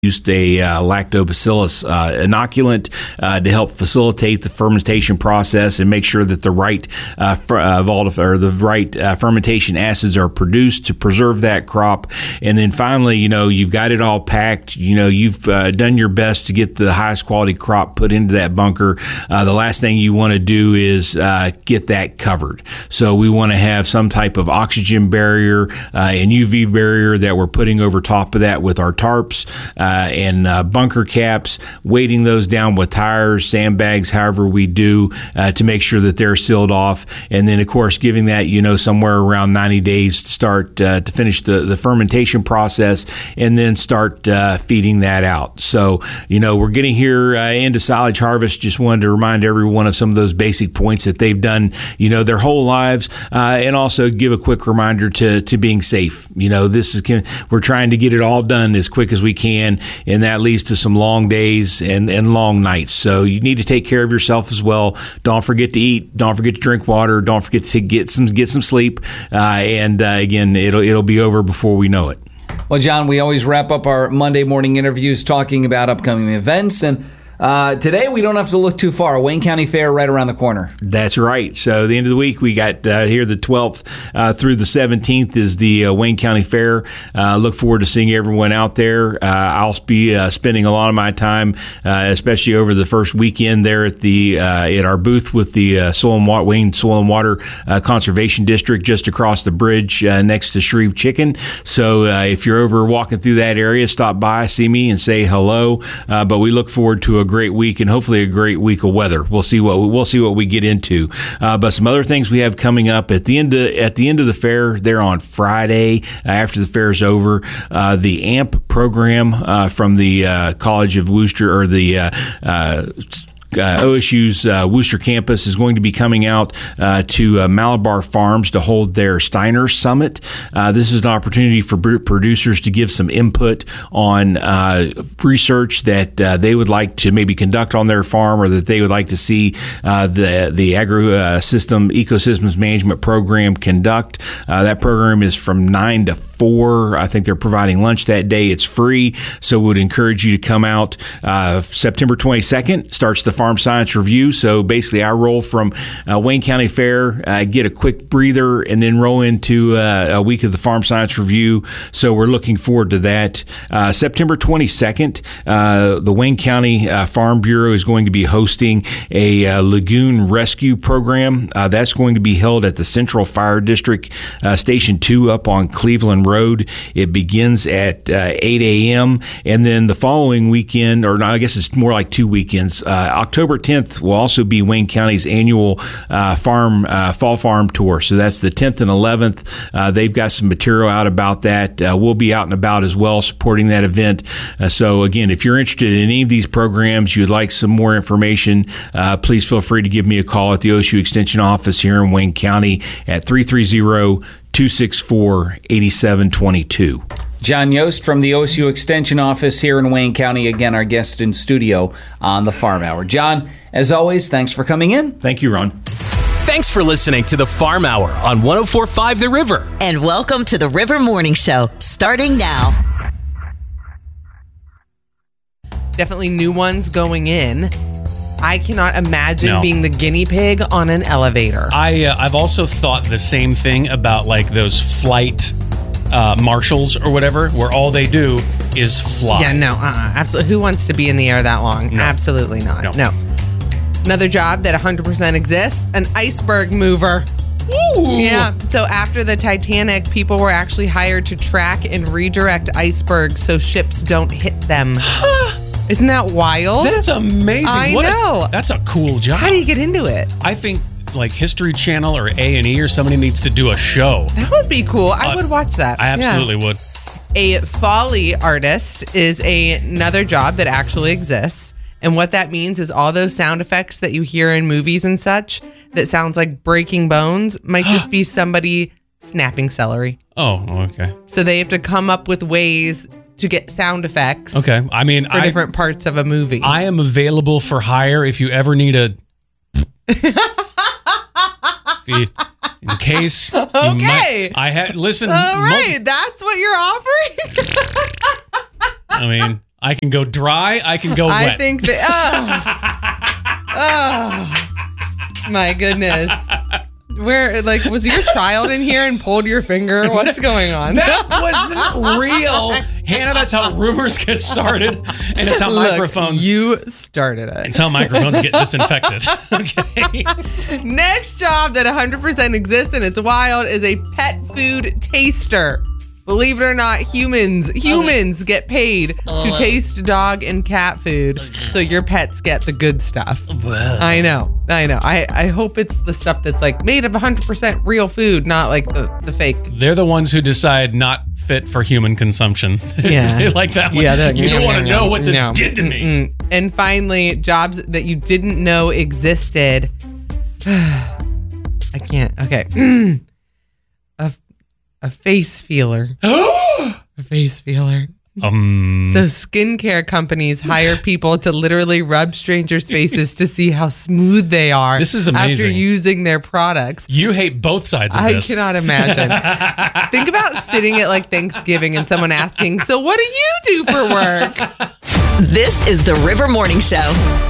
used a lactobacillus inoculant to help facilitate the fermentation process and make sure that the right fermentation acids are produced to preserve that crop. And then finally, you've got it all packed. You've done your best to get the highest quality crop put into that bunker. The last thing you want to do is get that covered. So we want to have some type of oxygen barrier and UV barrier that we're putting over top of that with our tarps. And bunker caps, weighting those down with tires, sandbags, however we do, to make sure that they're sealed off. And then, of course, giving that, somewhere around 90 days to start to finish the fermentation process and then start feeding that out. So, we're getting here into silage harvest. Just wanted to remind everyone of some of those basic points that they've done, their whole lives, and also give a quick reminder to being safe. We're trying to get it all done as quick as we can, and that leads to some long days and long nights. So you need to take care of yourself as well. Don't forget to eat. Don't forget to drink water. Don't forget to get some sleep. Again, it'll be over before we know it. Well, John, we always wrap up our Monday morning interviews talking about upcoming events, and today we don't have to look too far. Wayne County Fair right around the corner. That's right. So the end of the week, we got here the 12th through the 17th is the Wayne County Fair. Look forward to seeing everyone out there. I'll be spending a lot of my time, especially over the first weekend there at our booth with the Wayne Soil and Water Conservation District just across the bridge next to Shreve Chicken. So if you're over walking through that area, stop by, see me, and say hello. But we look forward to a great week and hopefully a great week of weather. We'll see what we get into. But some other things we have coming up at the end of the fair there on Friday after the fair is over. The AMP program from the College of Wooster, or the OSU's Wooster campus, is going to be coming out to Malabar Farms to hold their Steiner Summit. This is an opportunity for producers to give some input on research that they would like to maybe conduct on their farm, or that they would like to see the Ecosystems Management Program conduct. That program is from 9 to 4. I think they're providing lunch that day. It's free, so we would encourage you to come out. September 22nd starts the Farm Science Review. So basically, I roll from Wayne County Fair, get a quick breather, and then roll into a week of the Farm Science Review. So we're looking forward to that. September 22nd, the Wayne County Farm Bureau is going to be hosting a lagoon rescue program. That's going to be held at the Central Fire District, Station 2 up on Cleveland Road. It begins at 8 a.m. And then the following weekend, or I guess it's more like 2 weekends, October 10th will also be Wayne County's annual fall farm tour. So that's the 10th and 11th. They've got some material out about that. We'll be out and about as well supporting that event. So again, if you're interested in any of these programs, you'd like some more information, please feel free to give me a call at the OSU Extension office here in Wayne County at 330-264-8722. John Yost from the OSU Extension office here in Wayne County, again, our guest in studio on the Farm Hour. John, as always, thanks for coming in. Thank you, Ron. Thanks for listening to the Farm Hour on 104.5 The River. And welcome to the River Morning Show, starting now. Definitely new ones going in. I cannot imagine being the guinea pig on an elevator. I've also thought the same thing about like those flight marshals or whatever, where all they do is fly. Yeah, no, absolutely. Who wants to be in the air that long? No. Absolutely not. No. Another job that 100% exists, an iceberg mover. Ooh. Yeah. So after the Titanic, people were actually hired to track and redirect icebergs so ships don't hit them. Isn't that wild? That's amazing. I know. That's a cool job. How do you get into it? I think like History Channel or A&E or somebody needs to do a show. That would be cool. I would watch that. I absolutely would. A Foley artist is another job that actually exists. And what that means is all those sound effects that you hear in movies and such that sounds like breaking bones might just be somebody snapping celery. Oh, okay. So they have to come up with ways to get sound effects. Okay. I mean, for different parts of a movie. I am available for hire if you ever need a... in case. Okay. Listen. All right. That's what you're offering? I mean, I can go dry. I can go wet. I think that. Oh, my goodness. Where, like, was your child in here and pulled your finger? What's going on? That wasn't real. Hannah, that's how rumors get started. And it's how microphones. You started it. It's how microphones get disinfected. Okay. Next job that 100% exists and it's wild is a pet food taster. Believe it or not, humans get paid to taste dog and cat food so your pets get the good stuff. I know. I hope it's the stuff that's like made of 100% real food, not like the fake. They're the ones who decide not fit for human consumption. Yeah. They like that one. Yeah, you don't want to know what this did to me. And finally, jobs that you didn't know existed. I can't. Okay. A face feeler. A face feeler. So skincare companies hire people to literally rub strangers' faces to see how smooth they are. This is amazing. After using their products. You hate both sides of this. I cannot imagine. Think about sitting at like Thanksgiving and someone asking, so what do you do for work? This is the River Morning Show.